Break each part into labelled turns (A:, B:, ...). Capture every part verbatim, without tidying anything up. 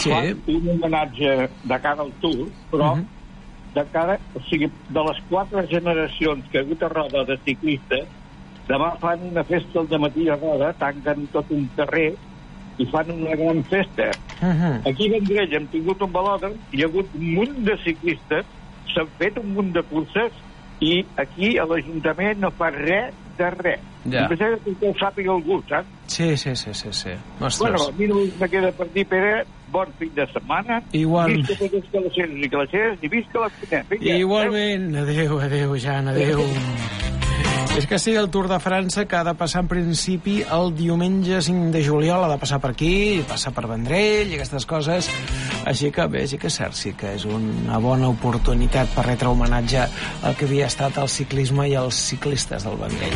A: sí.
B: fan un homenatge de cara al Tour, però uh-huh. de cara, o sigui, de les quatre generacions que ha hagut a Roda de ciclistes, demà fan una festa al dematí a Roda, tanquen tot un carrer i fan una gran festa.
A: Uh-huh.
B: Aquí a Vendrell hem tingut un velòdrom, hi ha hagut un munt de ciclistes, s'han fet un munt de curses i aquí a l'Ajuntament no fa res de res.
A: Ja.
B: I pensava que ho sàpiga algú, saps?
A: Sí, sí, sí, sí, sí. Ostres.
B: Bueno, a mi no me queda per dir, Pere, bon fin de setmana.
A: Igual.
B: Visca tots els calaixeros i calaixeres i visca la Pinet.
A: Igualment. Adéu, adéu, Jan, adéu. És que sí, el Tour de França que ha de passar en principi el diumenge cinc de juliol, ha de passar per aquí, passar per Vendrell i aquestes coses. Així que bé, sí que és cert, sí que és una bona oportunitat per retre homenatge al que havia estat el ciclisme i els ciclistes del Vendrell.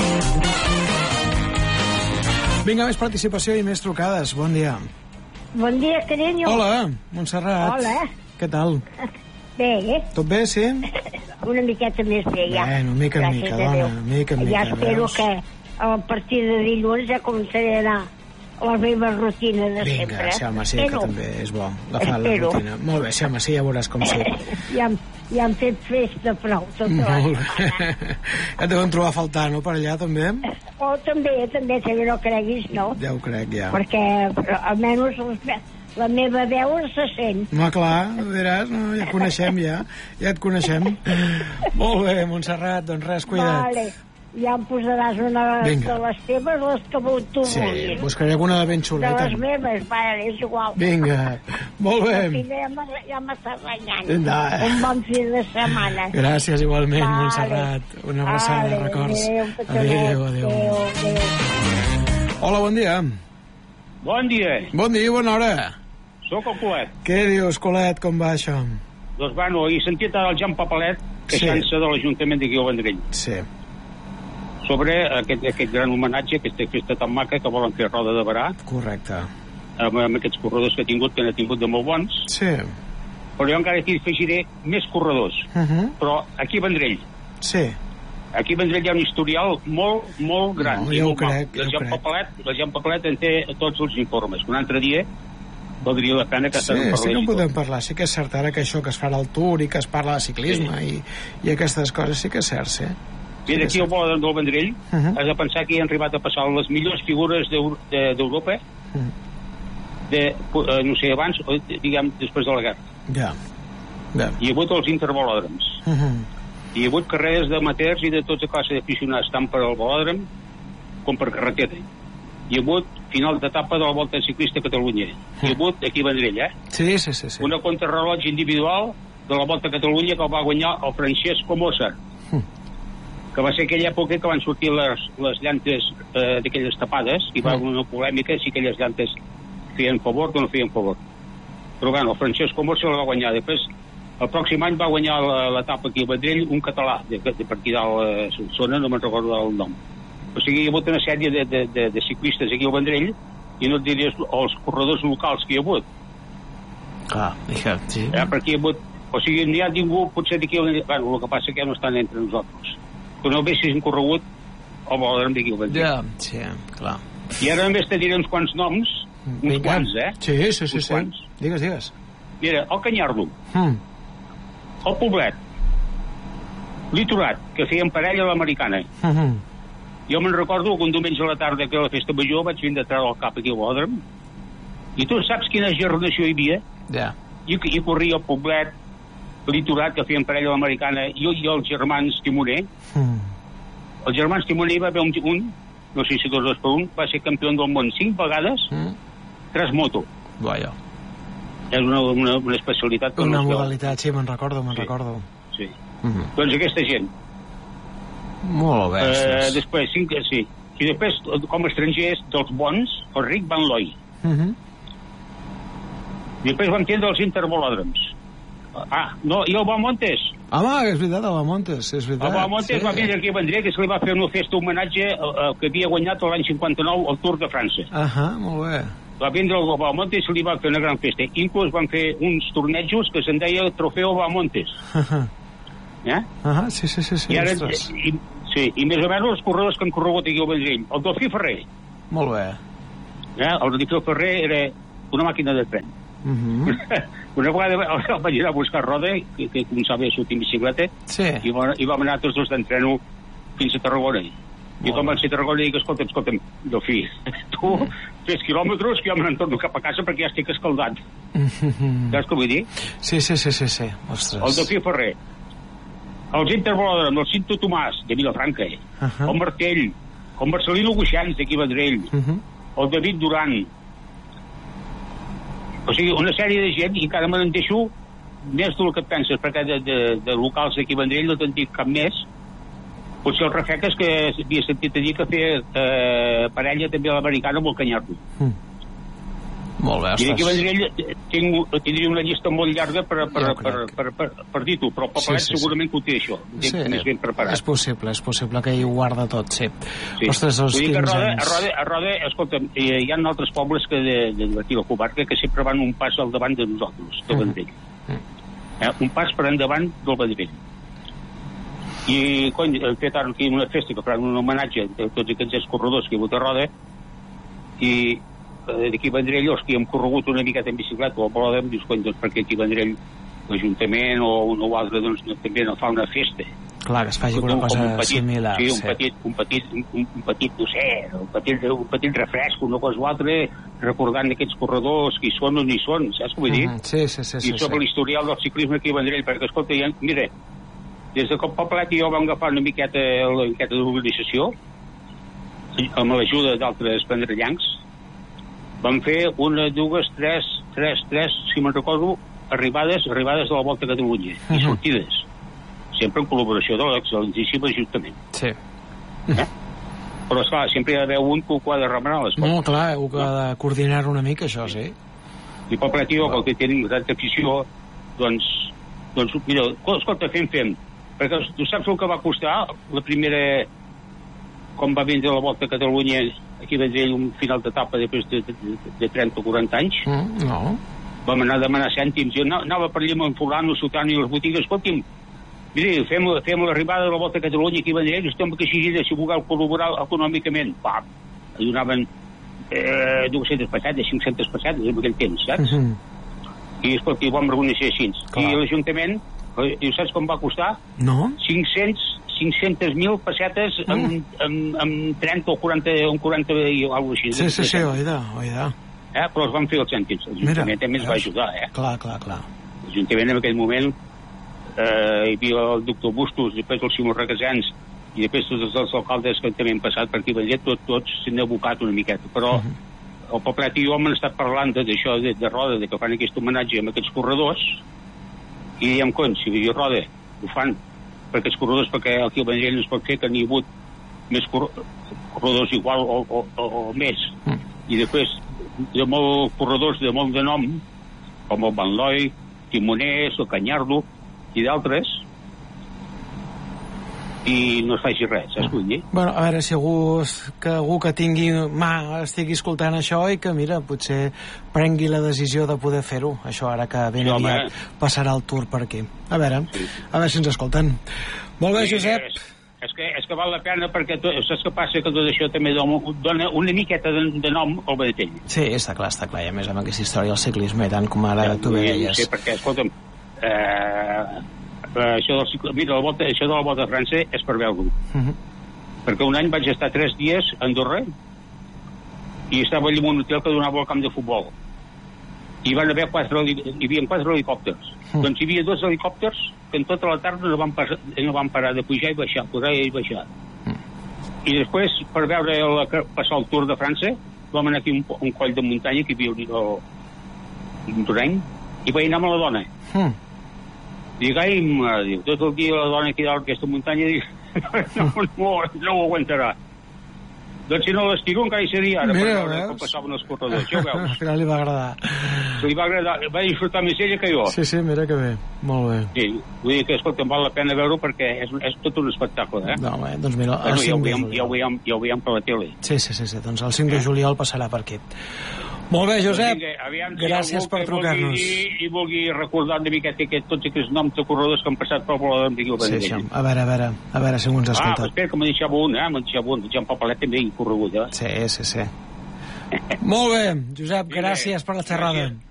A: Vinga, més participació i més trucades. Bon dia.
C: Bon dia, carinyo.
A: Hola, Montserrat.
C: Hola.
A: Què tal?
C: Bé, eh?
A: Tot bé, sí?
C: Una miqueta més bé, ja.
A: Bueno, mica en mica, dona, mica en mica.
C: Ja espero
A: veus?
C: que a partir de dilluns ja començaré a anar a la meva rutina de
A: Vinga,
C: sempre.
A: sí, home, sí,
C: Espero.
A: que també és bo agafar la
C: Espero.
A: rutina. Molt bé, sí, home, sí, ja veuràs com sí.
C: Ja, ja han fet festa prou tota la
A: Molt
C: setmana.
A: bé. Ja et deuen trobar a faltar, no, per allà, també?
C: O també, també, si no creguis, no?
A: Ja ho crec, ja.
C: Perquè però, almenys les, la meva veu se sent.
A: No, clar, veràs, no, ja et coneixem, ja. Ja et coneixem. Molt bé, Montserrat, doncs res, cuida't.
C: Vale. Ja em posaràs una
A: Vinga.
C: de les teves, les que tu
A: Sí,
C: vulguis.
A: buscaré alguna de ben
C: De
A: xuleta.
C: les meves, vale, és igual.
A: Vinga, molt bé.
C: Ja m'ha- ja m'estàs renyant.
A: No.
C: Un bon fi de setmana.
A: Gràcies, igualment,
C: Vale.
A: Montserrat. Una abraçada,
C: Vale,
A: records.
C: adéu,
A: Adéu, adéu.
C: adéu, adéu.
A: Hola, bon dia.
D: Bon dia,
A: Bon dia i bona hora.
D: sóc el Colet.
A: Què dius, Colet, com va això?
D: Doncs, bueno, he sentit el Jan Papelet queixant-se
A: Sí.
D: de l'Ajuntament d'aquí al Vendrell
A: Sí.
D: sobre aquest, aquest gran homenatge, aquesta festa tan maca que volen fer a Roda de Barà,
A: Correcte.
D: amb, amb aquests corredors que ha tingut, que n'ha tingut de molt bons,
A: Sí.
D: però jo encara aquí afegiré més corredors,
A: Uh -huh.
D: però aquí a Vendrell,
A: Sí.
D: aquí a Vendrell hi ha un historial molt, molt gran.
A: No,
D: i
A: ja ho
D: molt mal.
A: crec, ja
D: La
A: ho
D: Jan
A: crec.
D: Papelet, la Jan Papelet en té tots els informes. Un altre dia valdria la pena que
A: Sí,
D: se'n
A: sí que
D: parlés.
A: en podem parlar. Sí que és cert ara que això que es farà al Tour i que es parla de ciclisme sí. i, i aquestes coses sí que és cert, sí.
D: Bé, d'aquí al Bola del Vendrell,
A: Uh -huh.
D: has de pensar que hi han arribat a passar les millors figures d'Eu- de- d'Europa,
A: Uh -huh.
D: de, eh, no sé, abans, o, diguem, després de la guerra.
A: Ja. Ja.
D: Hi ha hagut els intervelòdroms.
A: Uh -huh.
D: Hi ha hagut carreres d'amateurs i de tota classe d'aficionats, tant per al velòdrom com per carretera. Hi ha hagut final d'etapa de la Volta Ciclista a Catalunya. Hi ha hagut aquí a Vendrell, eh?
A: Sí, sí, sí. sí.
D: Una contrarrellotge individual de la Volta a Catalunya que el va guanyar el Francesco Moser, que va ser aquella època que van sortir les, les llantes eh, d'aquelles tapades i va haver una polèmica si aquelles llantes feien favor o no feien favor. Però bueno, el Francesco Moser la va guanyar. Després, el pròxim any va guanyar la- l'etapa aquí a Vendrell un català, de, de per aquí dalt a Solsona, no me'n recordo el nom. O sigui, hi ha hagut una sèrie de, de, de, de ciclistes aquí al Vendrell i no et diries els corredors locals que hi ha hagut.
A: Clar, mira, sí.
D: Eh, perquè hi ha hagut... O sigui, n'hi ha ningú, potser d'aquí... Bueno, el que passa que no estan entre nosaltres. Que no haguessin corregut el velòdrom d'aquí al Vendrell.
A: Ja, sí, clar.
D: I ara només te diré uns quants noms, uns
A: Vinga.
D: quants, eh?
A: Sí, sí, sí.
D: Uns
A: sí.
D: quants.
A: Digues, digues.
D: Mira, el Canyardo,
A: Mm.
D: el Poblet, l'Iturat, que feien parella a l'americana.
A: Uh -huh.
D: Jo me'n recordo que un diumenge a la tarda que a la festa major vaig vindre a treure el cap aquí al velòdrom. I tu saps quina gernació hi havia?
A: Ja.
D: I, i corria el Poblet, l'Iturat, que feien parella a l'americana, i, i els germans Timoner.
A: Mm.
D: Els germans Timoner va haver un, un, no sé si dos dos per un, va ser campió del món cinc vegades,
A: Mm.
D: transmoto.
A: Vaja.
D: És una, una, una especialitat que
A: Una
D: no es veu.
A: modalitat, sí, me'n recordo, me'n
D: Sí.
A: recordo.
D: Sí.
A: Uh -huh.
D: Doncs aquesta gent.
A: Molt bé.
D: Eh,
A: sí.
D: després, cinc, sí. I després, com a estrangers, dels bons, el Rick Van Looy.
A: Uh -huh.
D: I després vam tindre els intervelòdroms. Ah, no, i el Bamontes.
A: Home, és veritat, el Montes, és veritat.
D: El Bamontes
A: sí.
D: va vindre aquí a Vendrell, que se li va fer una festa homenatge eh, que havia guanyat l'any cinquanta-nou el Tour de França.
A: Ahà, molt bé.
D: Va vindre el Bamontes i se li va fer una gran festa. Inclús van fer uns tornejos que se'n deia Trofeu Bamontes.
A: Ahà,
D: Eh?
A: ahà sí, sí, sí, sí,
D: I ara,
A: ostres.
D: i, sí, i més o menys els corredors que han corregut aquí al Vendrell. El Delfí Ferrer.
A: Molt bé.
D: Eh? El Delfí Ferrer era una màquina de tren.
A: Uh-huh.
D: Una vegada el vaig anar a buscar roda, que, que començava a sortir en bicicleta,
A: sí.
D: i, vam, i vam anar tots dos d'entreno fins a Tarragona. I quan van ser a Tarragona dic, escolta'm, escolta'm, Delfí, tu fes quilòmetres que jo me n'entorno cap a casa perquè ja estic escaldat.
A: Mm-hmm.
D: Saps què vull dir?
A: Sí, sí, sí, sí, sí. Ostres.
D: El Delfí Ferrer, els Interbolòdrom, el Cinto Tomàs, de Vilafranca, uh -huh. el Martell, el Marcelino Guixans, d'aquí Vendrell, uh -huh. el David Duran, o sigui, una sèrie de gent, i encara me n'en deixo més del que et penses, perquè de, de, de locals d'aquí Vendrell no te'n dic cap més. Potser el Rafeques, que havia sentit a dir que feia eh, parella també a l'americana amb el Canyardo. Mm.
A: Molt bé,
D: i d'aquí Vendrell tinc, tindria una llista molt llarga per, per, ja, per, per, per, per dir-ho, però el Poblet sí, sí, segurament sí. que ho té això,
A: sí,
D: més ben preparat.
A: És possible, és possible que hi ho guarda tot, sí.
D: sí.
A: Ostres, els
D: quinze
A: anys...
D: A Roda, a Roda, a Roda, escolta'm, hi ha altres pobles que de, de d'aquí la comarca que sempre van un pas al davant de nosaltres, de Vendrell. Mm. Eh, un pas per endavant del Vendrell. I, cony, hem fet ara aquí una festa que faran un homenatge a tots aquests corredors que hi ha hagut a Roda, i eh, d'aquí a Vendrell, els que hem corregut una miqueta en bicicleta o a Bolòdem, dius, cony, doncs perquè aquí a Vendrell l'Ajuntament o un o altre doncs, no, també no fa una festa.
A: Clar, que es faci una cosa
D: un petit,
A: similar.
D: Sí, un
A: sí.
D: petit, un petit, un, un petit, no sé, un petit, un petit refresc, una cosa o altra, recordant aquests corredors, qui són o no hi són, saps què vull dir?
A: Mm -hmm. Sí, sí, sí.
D: I
A: sí,
D: sobre
A: sí.
D: l'historial del ciclisme aquí a Vendrell, perquè, escolta, ja, mira, des de Cop Poblet i jo vam agafar una miqueta la miqueta d'organització, amb l'ajuda d'altres vendrellancs, vam fer una, dues, tres, tres, tres, si me'n recordo, arribades, arribades de la Volta a Catalunya, uh -huh. i sortides. Sempre en col·laboració de l'excel·lentíssim Ajuntament.
A: Sí.
D: Eh? Però, esclar, sempre hi ha d'haver un que ho ha de remenar les coses.
A: No, clar, heu de coordinar una mica, això, sí.
D: I Poblet i jo, pel que tenim tanta afició, doncs, doncs, mira, escolta, fem, fem. Perquè tu saps el que va costar la primera, quan va vindre la Volta a Catalunya, aquí va dir un final d'etapa després de, de, de trenta o quaranta anys?
A: Mm, no.
D: Vam anar a demanar cèntims, jo anava per allà amb fulano, sotant i les botigues, escolti'm, miri, fem, fem l'arribada de la Volta a Catalunya aquí a Vendrell, estem que així, si vulgueu col·laborar econòmicament, pam, donaven eh, dues-centes pessetes, cinc-centes pessetes en aquell temps, saps? Mm -hmm. I, escolta, ho vam reconèixer així. Clar. I l'Ajuntament, i saps com va costar?
A: No.
D: cinc-centes mil pessetes mm. amb, amb, amb trenta o quaranta, un quaranta i alguna cosa així.
A: Sí, sí, sí, oida, oida.
D: Eh? Però els van fer els cèntims. L'Ajuntament també ens va ajudar, eh?
A: Clar, clar, clar.
D: L'Ajuntament en aquell moment eh, hi havia el doctor Bustos, després el Simó Requesens, i després tots els alcaldes que també han passat per aquí, tot, tots s'han abocat una miqueta, però uh -huh. el Poblet i jo hem estat parlant d'això de, de Roda, de que fan aquest homenatge amb aquests corredors, i diem, cony, si vull dir Roda, ho fan per aquests corredors, perquè aquí al Vendrell no es pot fer que n'hi ha hagut més corredors igual o, o, o, o més, uh-huh. i després de molts corredors de molt de nom, com el Van Looy, Timoners, el Canyardo, i d'altres, i no es faci res, saps què vull dir?
A: Bueno, a veure, si algú que, algú que tingui mà estigui escoltant això i que, mira, potser prengui la decisió de poder fer-ho, això ara que ben sí, aviat home. Passarà el Tour per aquí. A veure, sí. a veure si ens escolten. Molt bé, sí, Josep.
D: És, és, que, és que val la pena perquè tot, saps què passa? Que tot això també dona una miqueta de, de nom al Vendrell.
A: Sí, està clar, està clar, i a més amb aquesta història del ciclisme, tant com ara ja, tu bé deies.
D: Sí, perquè, escolta'm, eh... Uh, això, del, mira, la volta, això de la Volta a França és per veure-ho. Uh -huh. Perquè un any vaig estar tres dies a Andorra i estava allà en un hotel que donava al camp de futbol. I van haver quatre, hi havia quatre helicòpters. Uh -huh. Doncs hi havia dos helicòpters que en tota la tarda no van, pas, no van parar de pujar i baixar, pujar i baixar. Uh -huh. I després, per veure la, passar el Tour de França, vam anar aquí un, un coll de muntanya que hi havia un terreny i veiem amb la dona. Uh -huh. Dic, ai, mare, diu, tot el dia la dona aquí dalt aquesta muntanya, dic, no, no, no ho aguantarà. Doncs si no l'estiro encara hi seria ara.
A: Mira,
D: per com passaven els corredors, ja ho veus.
A: Al final li va agradar.
D: Li va agradar, va disfrutar més ella que jo.
A: Sí, sí, mira que bé, molt bé.
D: Sí, vull dir que, escolta, em val la pena veure-ho perquè és, és tot un espectacle, eh?
A: No, bé, doncs mira,
D: el bueno, cinc ja de juliol. Ja ho veiem, ja ho veiem per la tele.
A: Sí, sí, sí, sí, doncs el cinc de juliol passarà per aquí. Molt bé, Josep, doncs vinga, gràcies per trucar-nos.
D: I, i vulgui recordar una miqueta que tots aquests noms de corredors que han passat per Bolòdrom d'aquí al Vendrell. Sí,
A: sí, a veure, a veure, a veure si m'ho ens escoltat.
D: Ah, espera que me deixava un, eh? Me deixava un, Jean Papalet també hi corregut, eh?
A: Sí, sí, sí. Molt bé, Josep, gràcies per la xerrada.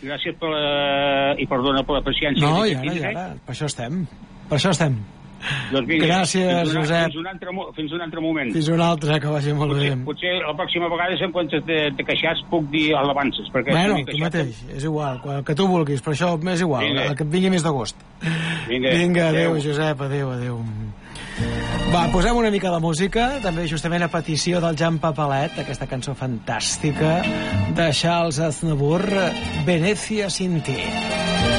D: gràcies per la... i perdona per la paciència.
A: No, i ara, i ara, per això estem. Per això estem.
D: Doncs vinga,
A: gràcies,
D: fins una,
A: Josep.
D: Fins un, altre, fins un altre moment.
A: Fins un altre, que vagi molt
D: potser,
A: bé.
D: Potser la pròxima vegada, si en comptes de, de queixats, puc dir alabances. Perquè
A: bueno,
D: si
A: tu
D: queixat...
A: mateix, és igual, que tu vulguis, però això és igual, vinga. El que et vingui més d'agost.
D: Vinga,
A: vinga, adéu, adéu, Josep, adéu, adéu. Va, posem una mica de música, també justament a petició del Jan Papalet, aquesta cançó fantàstica de Charles Aznavour, Venecia sin ti.